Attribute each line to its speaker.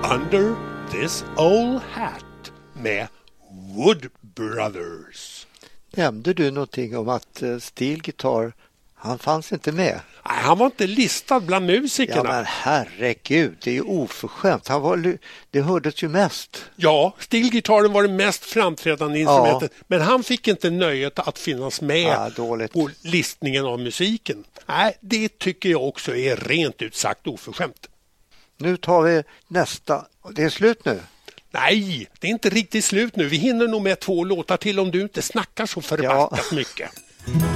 Speaker 1: Under this old hat med Wood Brothers.
Speaker 2: Nämnde du någonting om att Steel Guitar, han fanns inte med?
Speaker 1: Nej, han var inte listad bland musikerna.
Speaker 2: Ja, men herregud, det är ju oförskämt. Det hördes ju mest.
Speaker 1: Ja, Steel-gitarren var det mest framträdande instrumentet. Ja. Men han fick inte nöjet att finnas med på listningen av musiken. Nej, det tycker jag också är rent ut sagt oförskämt.
Speaker 2: Nu tar vi nästa. Det är slut nu.
Speaker 1: Nej, det är inte riktigt slut nu. Vi hinner nog med 2 låtar till om du inte snackar så förbaskat mycket.